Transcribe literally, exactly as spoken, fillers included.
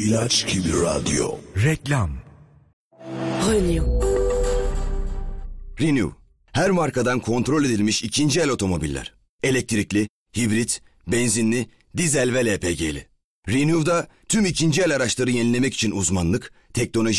İlaç gibi radyo. Reklam. Renew. Renew, her markadan kontrol edilmiş ikinci el otomobiller. Elektrikli, hibrit, benzinli, dizel ve L P G'li. Renew'da tüm ikinci el araçları yenilemek için uzmanlık, teknoloji